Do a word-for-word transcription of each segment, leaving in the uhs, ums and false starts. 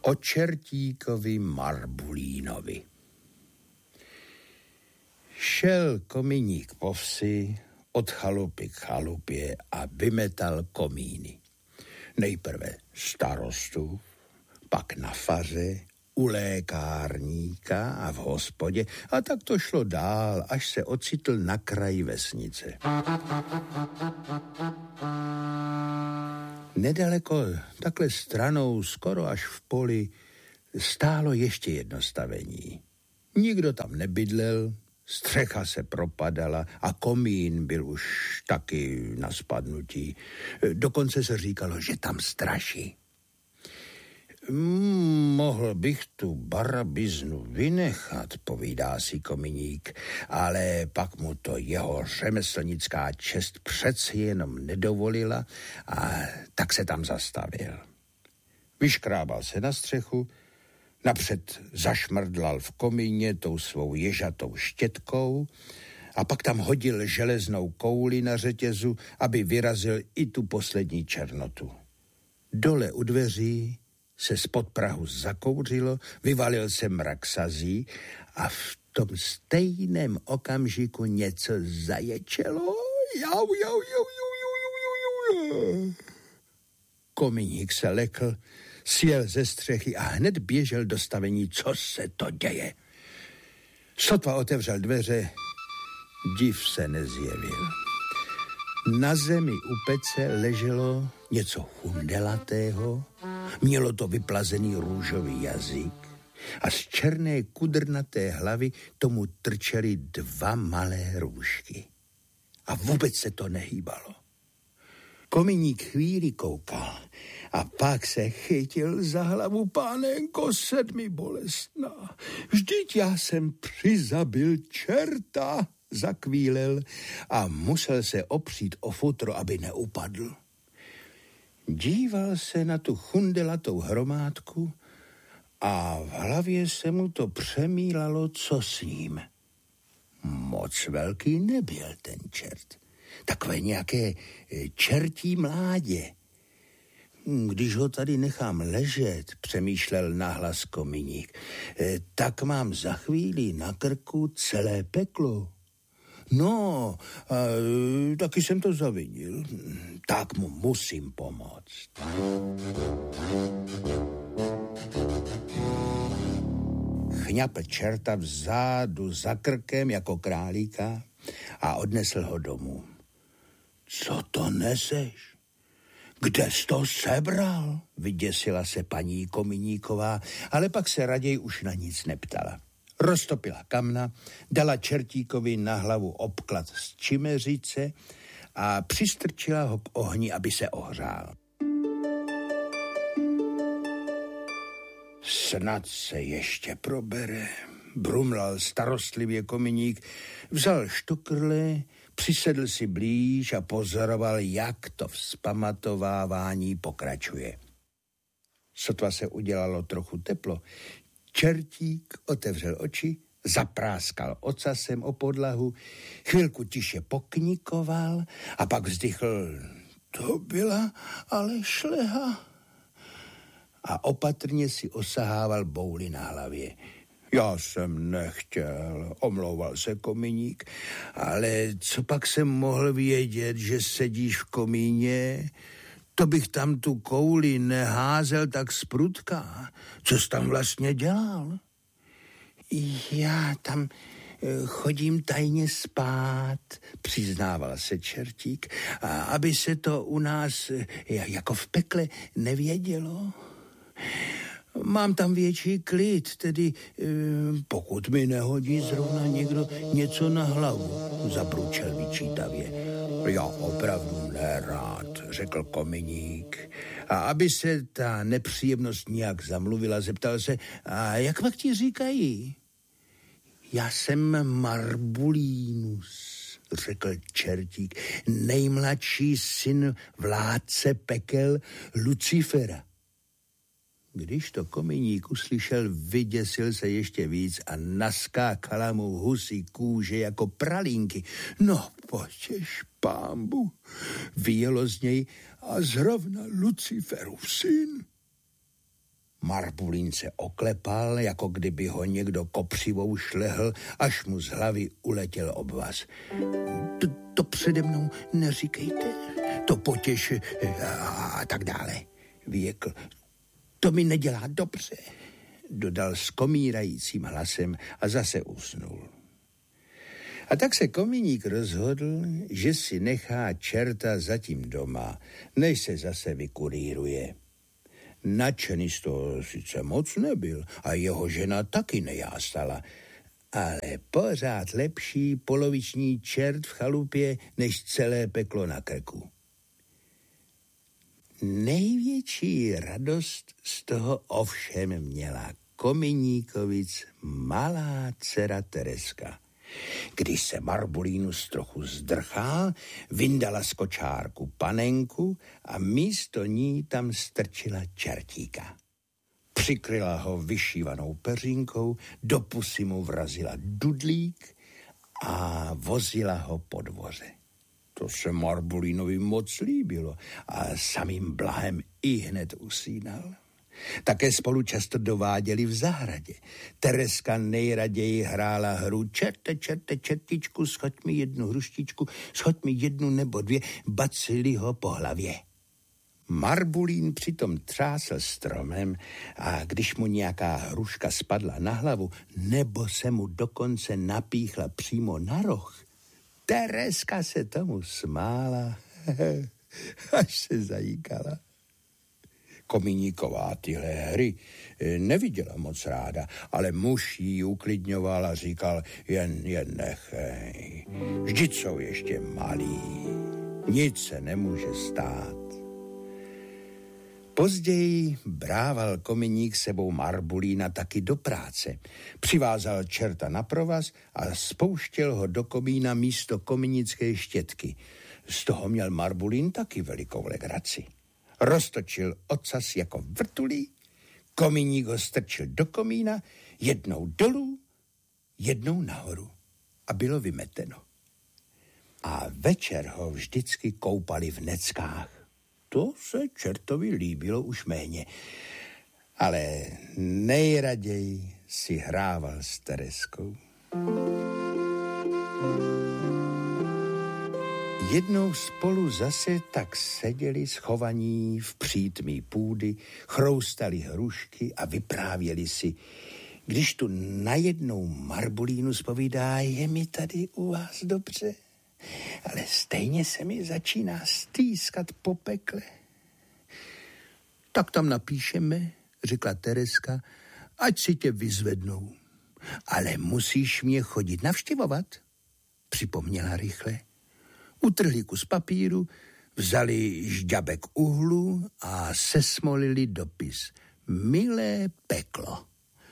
O čertíkovi Marbulínovi. Šel kominík po vsi od chalupy k chalupě a vymetal komíny. Nejprve starostu, pak na faře, u lékárníka a v hospodě a tak to šlo dál, až se ocitl na kraji vesnice. Nedaleko, takhle stranou, skoro až v poli, stálo ještě jedno stavení. Nikdo tam nebydlel, střecha se propadala a komín byl už taky na spadnutí. Dokonce se říkalo, že tam straší. Mohl bych tu barabiznu vynechat, povídá si kominík, ale pak mu to jeho řemeslnická čest přeci jenom nedovolila a tak se tam zastavil. Vyškrábal se na střechu, napřed zašmrdlal v komíně tou svou ježatou štětkou a pak tam hodil železnou kouli na řetězu, aby vyrazil i tu poslední černotu. Dole u dveří se spod prahu zakouřilo, vyvalil se mrak sazí a v tom stejném okamžiku něco zaječelo. Jau, jau, jau, jau, jau, jau, jau. Kominík se lekl, sjel ze střechy a hned běžel do stavení, co se to děje. Sotva otevřel dveře, div se nezjevil. Na zemi u pece leželo něco chundelatého, mělo to vyplazený růžový jazyk a z černé kudrnaté hlavy tomu trčely dva malé růžky. A vůbec se to nehýbalo. Kominík chvíli koukal a pak se chytil za hlavu. Pánenko sedmi bolestná, vždyť já jsem přizabil čerta, zakvílel a musel se opřít o futro, aby neupadl. Díval se na tu chundelatou hromádku a v hlavě se mu to přemílalo, co s ním. Moc velký nebyl ten čert. Takové nějaké čertí mládě. Když ho tady nechám ležet, přemýšlel nahlas kominík, tak mám za chvíli na krku celé peklo. No, a, taky jsem to zavinil. Tak mu musím pomoct. Chňapl čerta vzadu za krkem jako králíka a odnesl ho domů. Co to neseš? Kde jsi to sebral? Vyděsila se paní Kominíková, ale pak se raději už na nic neptala. Roztopila kamna, dala čertíkovi na hlavu obklad z čimeřice a přistrčila ho k ohni, aby se ohřál. Snad se ještě probere, brumlal starostlivě kominík, vzal štukrle, přisedl si blíž a pozoroval, jak to vzpamatovávání pokračuje. Sotva se udělalo trochu teplo, čertík otevřel oči, zapráskal ocasem o podlahu, chvilku tiše poknikoval a pak vzdychl, to byla ale šleha. A opatrně si osahával bouli na hlavě. Já jsem nechtěl, omlouval se kominík, ale co pak jsem mohl vědět, že sedíš v komíně? To bych tam tu kouli neházel tak zprudka. Co jsi tam vlastně dělal? Já tam chodím tajně spát, přiznával se čertík, a aby se to u nás jako v pekle nevědělo. Mám tam větší klid, tedy pokud mi nehodí zrovna někdo něco na hlavu, zabručel vyčítavě. Já opravdu nerád, řekl kominík. A aby se ta nepříjemnost nějak zamluvila, zeptal se, a jak pak ti říkají? Já jsem Marbulínus, řekl čertík, nejmladší syn vládce pekel Lucifera. Když to kominík uslyšel, vyděsil se ještě víc a naskákala mu husí kůže jako pralínky. No, potěš pámbu, vyjelo z něj a zrovna Luciferův syn. Marbulín se oklepal, jako kdyby ho někdo kopřivou šlehl, až mu z hlavy uletěl obvaz. To, to přede mnou neříkejte, to potěš a, a tak dále, vyjekl. To mi nedělá dobře, dodal s komírajícím hlasem a zase usnul. A tak se Kominík rozhodl, že si nechá čerta zatím doma, než se zase vykuríruje. Nadšený z toho sice moc nebyl a jeho žena taky nejástala, ale pořád lepší poloviční čert v chalupě, než celé peklo na krku. Největší radost z toho ovšem měla Kominíkovic malá dcera Tereska. Když se Marbulínus trochu zdrchal, vyndala z kočárku panenku a místo ní tam strčila čertíka. Přikryla ho vyšívanou peřínkou, do pusy mu vrazila dudlík a vozila ho po dvoře. To se Marbulínovi moc líbilo a samým blahem i hned usínal. Také spolu často dováděli v zahradě. Tereska nejraději hrála hru čerte, čerte, čertičku, schoď mi jednu hruštičku, schoď mi jednu nebo dvě, bacili ho po hlavě. Marbulín přitom třásl stromem a když mu nějaká hruška spadla na hlavu nebo se mu dokonce napíchla přímo na roh, Tereska se tomu smála, až se zajíkala. Kominíková tyhle hry neviděla moc ráda, ale muž jí uklidňoval a říkal, jen, jen nechej, vždyť jsou ještě malí, nic se nemůže stát. Později brával Kominík sebou Marbulína taky do práce. Přivázal čerta na provaz a spouštěl ho do komína místo kominické štětky. Z toho měl Marbulín taky velikou legraci. Roztočil ocas jako vrtulí, Kominík ho strčil do komína, jednou dolů, jednou nahoru a bylo vymeteno. A večer ho vždycky koupali v neckách. To se čertovi líbilo už méně, ale nejraději si hrával s Tereskou. Jednou spolu zase tak seděli schovaní v přítmí půdy, chroustali hrušky a vyprávěli si, když tu najednou Marbulínus povídá, je mi tady u vás dobře, ale stejně se mi začíná stýskat po pekle. Tak tam napíšeme, řekla Tereska, ať si tě vyzvednou. Ale musíš mě chodit navštěvovat, připomněla rychle. Utrhli kus papíru, vzali žďabek uhlu a sesmolili dopis. Milé peklo,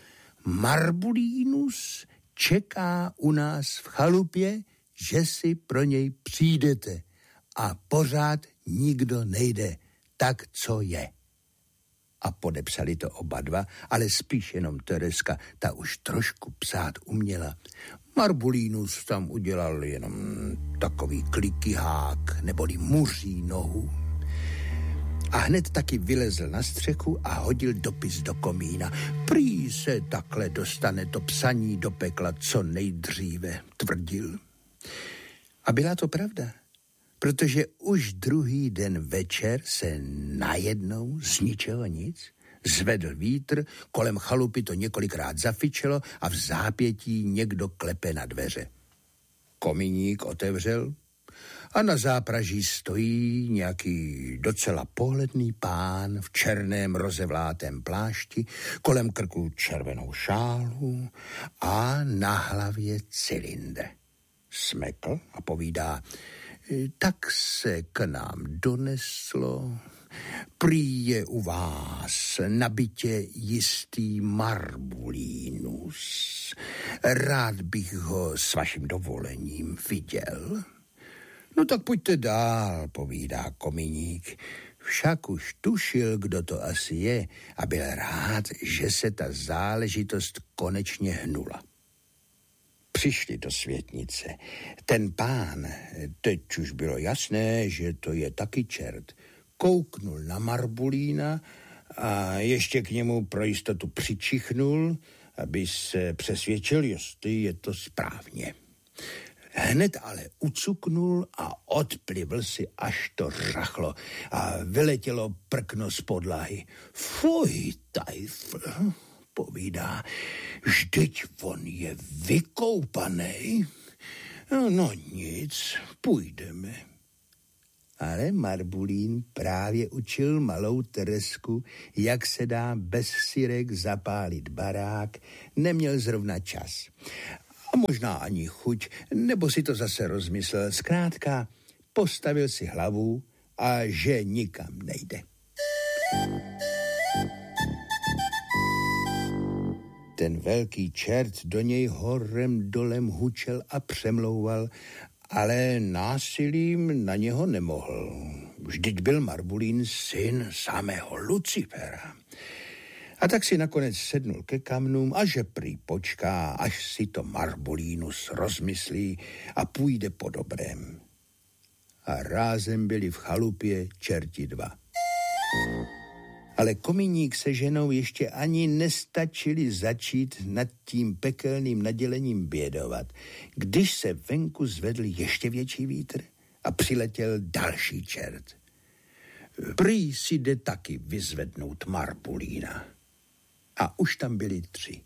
Marbulínus čeká u nás v chalupě, že si pro něj přijdete a pořád nikdo nejde, tak co je. A podepsali to oba dva, ale spíš jenom Tereska, ta už trošku psát uměla. Marbulínus tam udělal jenom takový klikihák, neboli muří nohu. A hned taky vylezl na střechu a hodil dopis do komína. Prý se takhle dostane to psaní do pekla co nejdříve, tvrdil. A byla to pravda, protože už druhý den večer se najednou z ničeho nic zvedl vítr, kolem chalupy to několikrát zafičelo a v zápětí někdo klepe na dveře. Kominík otevřel a na zápraží stojí nějaký docela pohledný pán v černém rozevlátém plášti, kolem krku červenou šálu a na hlavě cylindr. Smekl a povídá, tak se k nám doneslo, prý je u vás na bytě jistý Marbulínus. Rád bych ho s vaším dovolením viděl. No tak pojďte dál, povídá Kominík. Však už tušil, kdo to asi je a byl rád, že se ta záležitost konečně hnula. Přišli do světnice. Ten pán, teď už bylo jasné, že to je taky čert, kouknul na Marbulína A ještě k němu pro jistotu přičichnul, aby se přesvědčil, jestli je to správně. Hned ale ucuknul a odplivl si, až to řachlo a vyletělo prkno z podlahy. Fuj, tajfl, povídá, vždyť on je vykoupanej. No, no nic, půjdeme. Ale Marbulín právě učil malou Teresku, jak se dá bez syrek zapálit barák, neměl zrovna čas. A možná ani chuť, nebo si to zase rozmyslel. Zkrátka, postavil si hlavu a že nikam nejde. Ten velký čert do něj horem dolem hučel a přemlouval, ale násilím na něho nemohl. Vždyť byl Marbulín syn samého Lucifera. A tak si nakonec sednul ke kamnům a že prý počká, až si to Marbulínus rozmyslí a půjde po dobrém. A rázem byli v chalupě čerti dva. Ale Kominík se ženou ještě ani nestačili začít nad tím pekelným nadělením bědovat, když se venku zvedl ještě větší vítr a přiletěl další čert. Prý si jde taky vyzvednout Marbulína. A už tam byli tři.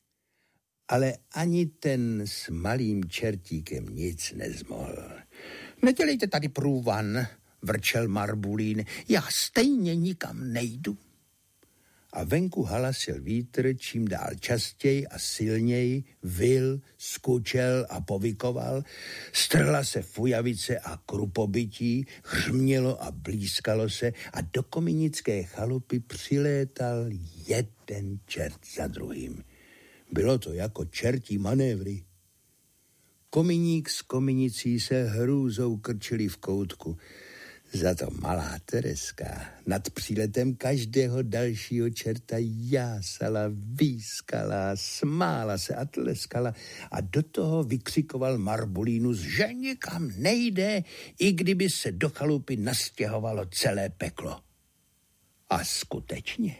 Ale ani ten s malým čertíkem nic nezmohl. Nedělejte tady průvan, vrčel Marbulín, já stejně nikam nejdu. A venku halasil vítr, čím dál častěji a silněji, vil, skučel a povykoval, strhla se fujavice a krupobytí, hřmělo a blízkalo se a do kominické chalupy přilétal jeden čert za druhým. Bylo to jako čertí manévry. Kominík s kominicí se hrůzou krčili v koutku. Za to malá Tereska nad příletem každého dalšího čerta jásala, výskala, smála se a tleskala a do toho vykřikoval Marbulínus, že nikam nejde, i kdyby se do chalupy nastěhovalo celé peklo. A skutečně.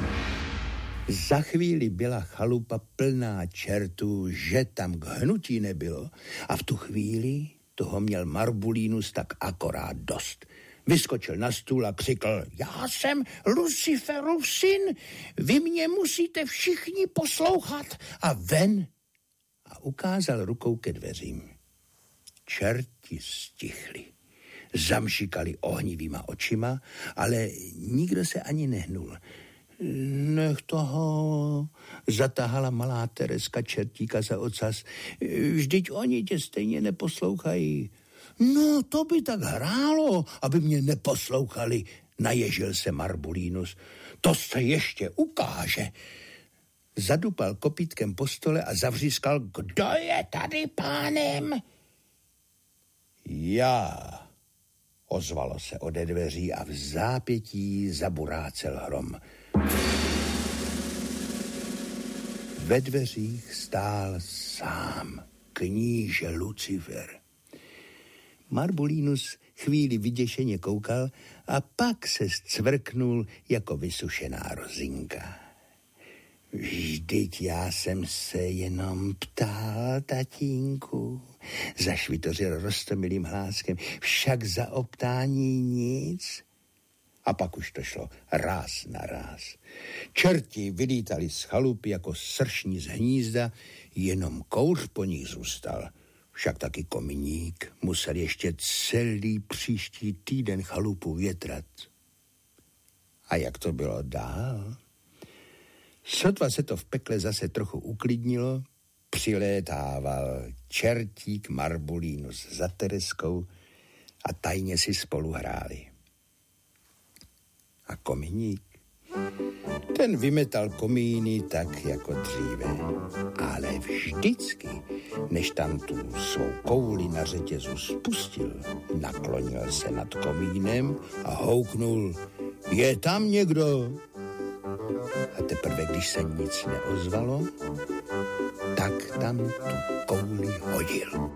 Za chvíli byla chalupa plná čertů, že tam k hnutí nebylo a v tu chvíli toho měl Marbulínus tak akorát dost. Vyskočil na stůl a křikl, já jsem Luciferův syn, vy mě musíte všichni poslouchat a ven. A ukázal rukou ke dveřím. Čerti stichli. Zamšikali ohnivýma očima, ale nikdo se ani nehnul. Nech toho, zatahala malá Tereska čertíka za ocas. Vždyť oni tě stejně neposlouchají. No, to by tak hrálo, aby mě neposlouchali, naježil se Marbulínus. To se ještě ukáže. Zadupal kopítkem po stole a zavřískal, kdo je tady pánem? Já, ozvalo se ode dveří a v zápětí zaburácel hrom. Ve dveřích stál sám kníže Lucifer. Marbulínus chvíli vyděšeně koukal a pak se zcvrknul jako vysušená rozinka. Vždyť já jsem se jenom ptal, tatínku, zašvitořil roztomilým hláskem, však za optání nic. A pak už to šlo ráz na ráz. Čerti vylítali z chalupy jako sršní z hnízda, jenom kouř po nich zůstal. Však taky Kominík musel ještě celý příští týden chalupu větrat. A jak to bylo dál? Sotva se to v pekle zase trochu uklidnilo, přilétával čertík Marbulínus za Tereskou a tajně si spolu hráli. A Kominík, ten vymetal komíny tak jako dříve, ale vždycky, než tam tu svou kouli na řetězu spustil, naklonil se nad komínem a houknul, je tam někdo? A teprve, když se nic neozvalo, tak tam tu kouli hodil.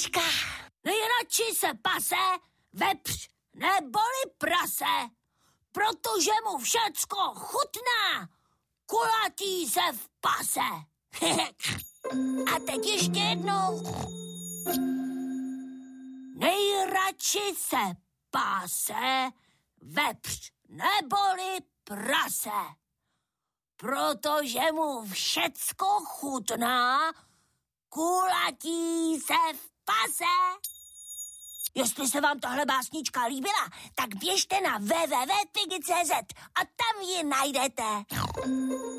básnička. Nejradši se pase vepř neboli prase, protože mu všecko chutná, kulatý se v pase. A teď ještě jednou. Nejradši se pase vepř neboli prase, protože mu všecko chutná, kulatí se v pase. Jestli se vám tahle básnička líbila, tak běžte na w w w tečka pigi tečka cé zet a tam ji najdete.